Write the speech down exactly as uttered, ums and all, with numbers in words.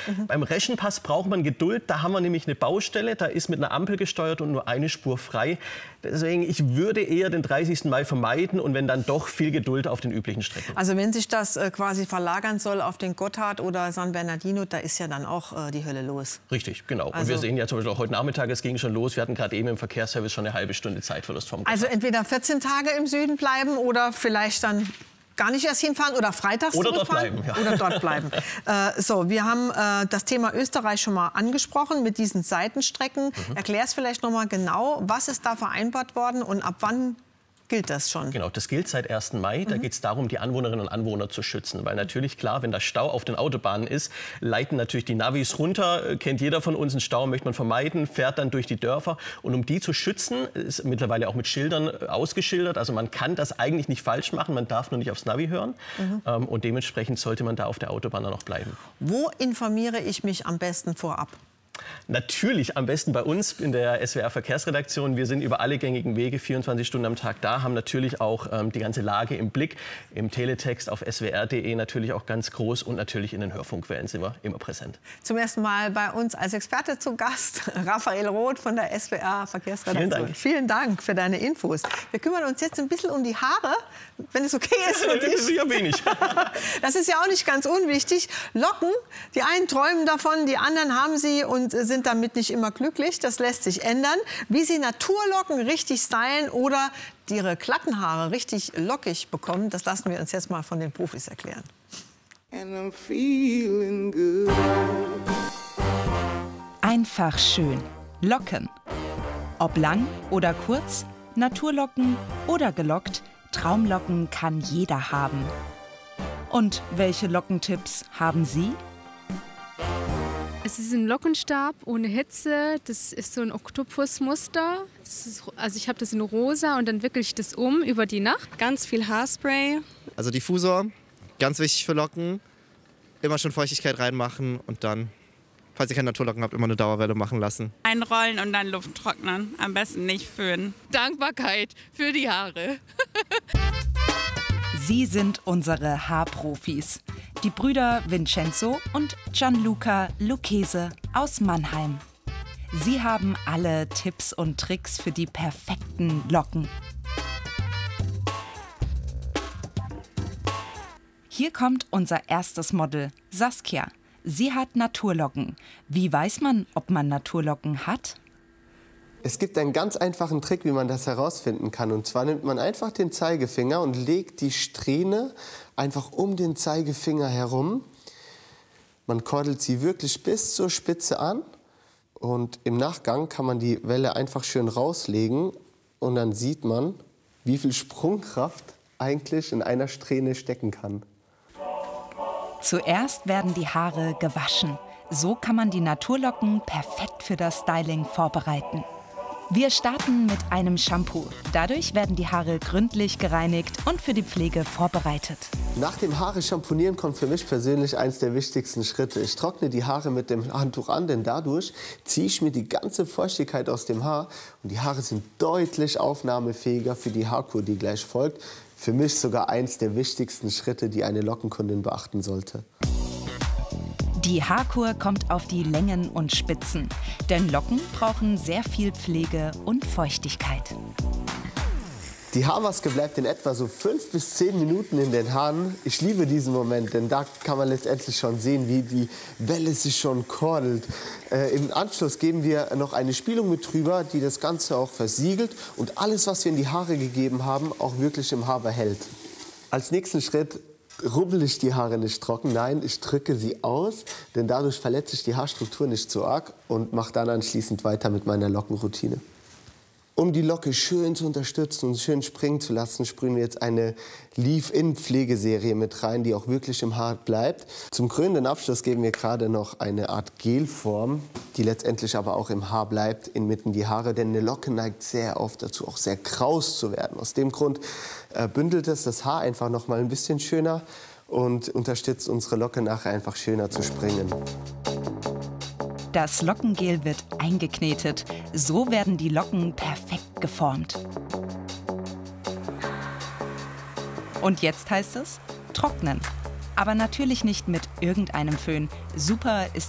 Mhm. Beim Reschenpass braucht man Geduld. Da haben wir nämlich eine Baustelle. Da ist mit einer Ampel gesteuert und nur eine Spur frei. Deswegen, ich würde eher den dreißigsten Mai vermeiden und wenn dann doch viel Geduld auf den üblichen Strecken. Also wenn sich das äh, quasi verlagern soll auf den Gotthard oder San Bernardino, da ist ja dann auch äh, die Hölle los. Richtig, genau. Also, und wir sehen ja zum Beispiel auch heute Nachmittag, es ging schon los. Wir hatten gerade eben im Verkehrsservice schon eine halbe Stunde Zeitverlust vom Gotthard. Also entweder vierzehn Tage im Süden bleiben oder vielleicht dann gar nicht erst hinfahren oder freitags oder zurückfahren. Dort bleiben, ja. Oder dort bleiben. äh, so, wir haben äh, das Thema Österreich schon mal angesprochen mit diesen Seitenstrecken. Mhm. Erklär es vielleicht noch mal genau, was ist da vereinbart worden und ab wann gilt das schon? Genau, das gilt seit ersten Mai. Da mhm. geht es darum, die Anwohnerinnen und Anwohner zu schützen. Weil natürlich, klar, wenn da Stau auf den Autobahnen ist, leiten natürlich die Navis runter. Kennt jeder von uns, einen Stau möchte man vermeiden, fährt dann durch die Dörfer. Und um die zu schützen, ist mittlerweile auch mit Schildern ausgeschildert. Also man kann das eigentlich nicht falsch machen, man darf nur nicht aufs Navi hören. Mhm. Ähm, und dementsprechend sollte man da auf der Autobahn dann auch bleiben. Wo informiere ich mich am besten vorab? Natürlich am besten bei uns in der S W R-Verkehrsredaktion. Wir sind über alle gängigen Wege vierundzwanzig Stunden am Tag da, haben natürlich auch ähm, die ganze Lage im Blick. Im Teletext auf s w r punkt de natürlich auch ganz groß und natürlich in den Hörfunkwellen sind wir immer präsent. Zum ersten Mal bei uns als Experte zu Gast Raphael Roth von der S W R-Verkehrsredaktion. Vielen Dank. Vielen Dank für deine Infos. Wir kümmern uns jetzt ein bisschen um die Haare, wenn es okay ist für dich. Das ist ja wenig. Das ist ja auch nicht ganz unwichtig. Locken, die einen träumen davon, die anderen haben sie und sind damit nicht immer glücklich. Das lässt sich ändern. Wie Sie Naturlocken richtig stylen oder ihre glatten Haare richtig lockig bekommen, das lassen wir uns jetzt mal von den Profis erklären. And I'm feeling good. Einfach schön. Locken. Ob lang oder kurz, Naturlocken oder gelockt, Traumlocken kann jeder haben. Und welche Lockentipps haben Sie? Es ist ein Lockenstab ohne Hitze. Das ist so ein Oktopusmuster. Das ist, also ich habe das in rosa und dann wickele ich das um über die Nacht. Ganz viel Haarspray. Also Diffusor, ganz wichtig für Locken. Immer schon Feuchtigkeit reinmachen und dann, falls ihr keine Naturlocken habt, immer eine Dauerwelle machen lassen. Einrollen und dann Luft trocknen. Am besten nicht föhnen. Dankbarkeit für die Haare. Sie sind unsere Haarprofis. Die Brüder Vincenzo und Gianluca Lucchese aus Mannheim. Sie haben alle Tipps und Tricks für die perfekten Locken. Hier kommt unser erstes Model, Saskia. Sie hat Naturlocken. Wie weiß man, ob man Naturlocken hat? Es gibt einen ganz einfachen Trick, wie man das herausfinden kann. Und zwar nimmt man einfach den Zeigefinger und legt die Strähne einfach um den Zeigefinger herum. Man kordelt sie wirklich bis zur Spitze an. Und im Nachgang kann man die Welle einfach schön rauslegen. Und dann sieht man, wie viel Sprungkraft eigentlich in einer Strähne stecken kann. Zuerst werden die Haare gewaschen. So kann man die Naturlocken perfekt für das Styling vorbereiten. Wir starten mit einem Shampoo. Dadurch werden die Haare gründlich gereinigt und für die Pflege vorbereitet. Nach dem Haare shampoonieren kommt für mich persönlich eines der wichtigsten Schritte. Ich trockne die Haare mit dem Handtuch an, denn dadurch ziehe ich mir die ganze Feuchtigkeit aus dem Haar. Und die Haare sind deutlich aufnahmefähiger für die Haarkur, die gleich folgt. Für mich sogar eines der wichtigsten Schritte, die eine Lockenkundin beachten sollte. Die Haarkur kommt auf die Längen und Spitzen, denn Locken brauchen sehr viel Pflege und Feuchtigkeit. Die Haarmaske bleibt in etwa so fünf bis zehn Minuten in den Haaren. Ich liebe diesen Moment, denn da kann man letztendlich schon sehen, wie die Welle sich schon kordelt. Äh, Im Anschluss geben wir noch eine Spülung mit drüber, die das Ganze auch versiegelt und alles, was wir in die Haare gegeben haben, auch wirklich im Haar behält. Als nächsten Schritt rubbel ich die Haare nicht trocken, nein, ich drücke sie aus, denn dadurch verletze ich die Haarstruktur nicht so arg und mache dann anschließend weiter mit meiner Lockenroutine. Um die Locke schön zu unterstützen und schön springen zu lassen, sprühen wir jetzt eine Leave-In-Pflegeserie mit rein, die auch wirklich im Haar bleibt. Zum krönenden Abschluss geben wir gerade noch eine Art Gelform, die letztendlich aber auch im Haar bleibt, inmitten die Haare. Denn eine Locke neigt sehr oft dazu, auch sehr kraus zu werden. Aus dem Grund äh, bündelt es das Haar einfach noch mal ein bisschen schöner und unterstützt unsere Locke nachher einfach schöner zu springen. Das Lockengel wird eingeknetet. So werden die Locken perfekt geformt. Und jetzt heißt es trocknen. Aber natürlich nicht mit irgendeinem Föhn. Super ist